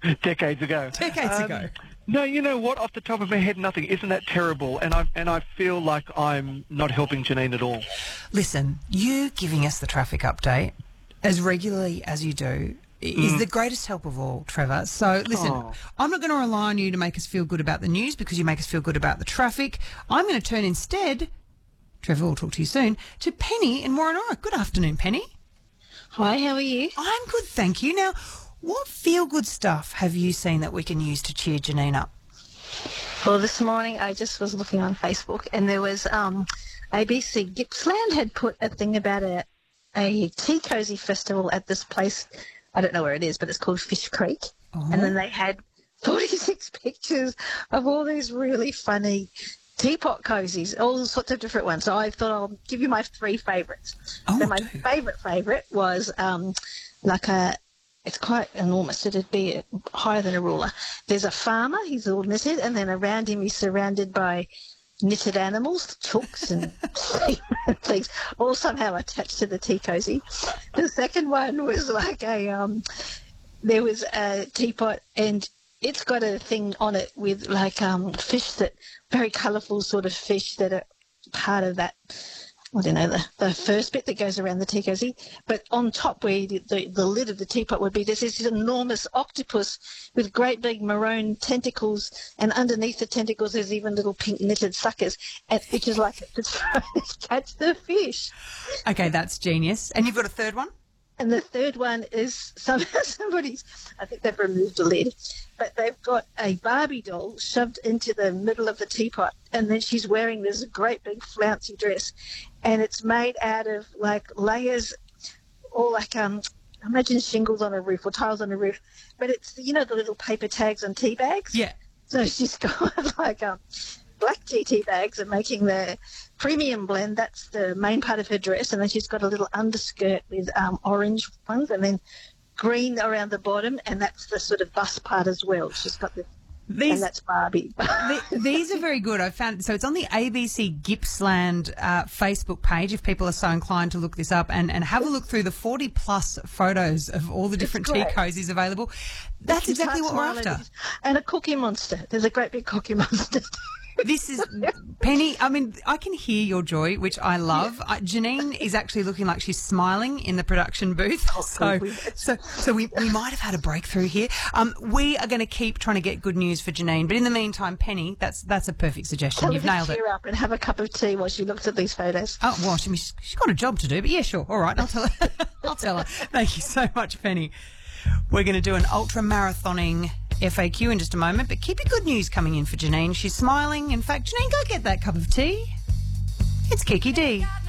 Decades ago. Decades ago. No, you know what? Off the top of my head, nothing. Isn't that terrible? And I feel like I'm not helping Janine at all. Listen, you giving us the traffic update as regularly as you do is the greatest help of all, Trevor. So, listen, I'm not going to rely on you to make us feel good about the news because you make us feel good about the traffic. I'm going to turn instead, Trevor, we'll talk to you soon, to Penny in Warrenora. Good afternoon, Penny. Hi, how are you? I'm good, thank you. Now, what feel-good stuff have you seen that we can use to cheer Janine up? Well, this morning I just was looking on Facebook and there was ABC Gippsland had put a thing about a tea cosy festival at this place. I don't know where it is, but it's called Fish Creek. And then they had 46 pictures of all these really funny teapot cozies, all sorts of different ones. So I thought I'll give you my three favourites. So my favourite was it's quite enormous. It'd be higher than a ruler. There's a farmer, he's all knitted, and then around him he's surrounded by knitted animals, chooks and things, all somehow attached to the tea cosy. The second one was like there was a teapot and it's got a thing on it with like fish that, very colourful sort of fish that are part of that, I don't know, the first bit that goes around the tea cosy. But on top where the lid of the teapot would be, there's this enormous octopus with great big maroon tentacles, and underneath the tentacles there's even little pink knitted suckers, which is like to try to catch the fish. Okay, that's genius. And you've got a third one? And the third one is somebody's, I think they've removed the lid, but they've got a Barbie doll shoved into the middle of the teapot, and then she's wearing this great big flouncy dress, and it's made out of like layers, or like imagine shingles on a roof or tiles on a roof, but it's, you know, the little paper tags on tea bags. Yeah. So she's got like black tea bags and making the premium blend. That's the main part of her dress, and then she's got a little underskirt with orange ones, and then green around the bottom, and that's the sort of bust part as well. She's got and that's Barbie. These are very good. I found, so it's on the ABC Gippsland Facebook page if people are so inclined to look this up and have a look through the 40-plus photos of all the different tea cozies available. That's exactly what we're after. And a Cookie Monster. There's a great big Cookie Monster. This is, Penny, I mean, I can hear your joy, which I love. Janine is actually looking like she's smiling in the production booth. So we might have had a breakthrough here. We are going to keep trying to get good news for Janine. But in the meantime, Penny, that's a perfect suggestion. You've nailed it. Cheer up and have a cup of tea while she looks at these photos. Oh, well, she's got a job to do. But yeah, sure. All right, I'll tell her. I'll tell her. Thank you so much, Penny. We're going to do an ultra-marathoning FAQ in just a moment, but keep your good news coming in for Janine. She's smiling. In fact, Janine, go get that cup of tea. It's Kiki D.